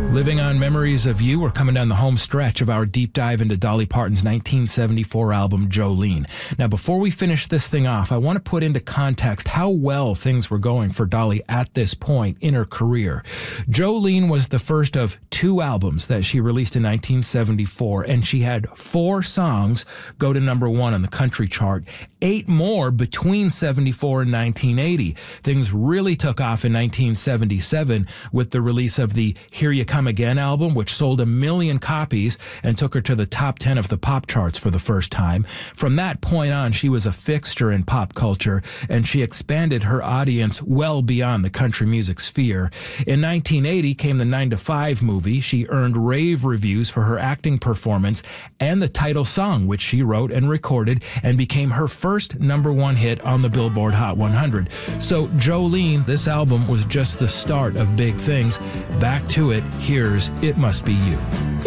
Living on Memories of You. We're coming down the home stretch of our deep dive into Dolly Parton's 1974 album, Jolene. Now, before we finish this thing off, I want to put into context how well things were going for Dolly at this point in her career. Jolene was the first of 2 albums that she released in 1974, and she had 4 songs go to number 1 on the country chart, 8 more between 74 and 1980. Things really took off in 1977 with the release of the Here You Come Again album, which sold 1 million copies and took her to the top 10 of the pop charts for the first time. From that point on, she was a fixture in pop culture, and she expanded her audience well beyond the country music sphere. In 1980 came the 9 to 5 movie. She earned rave reviews for her acting performance and the title song, which she wrote and recorded and became her first number 1 hit on the Billboard Hot 100. So Jolene, this album was just the start of big things. Back to it. Here's It Must Be You.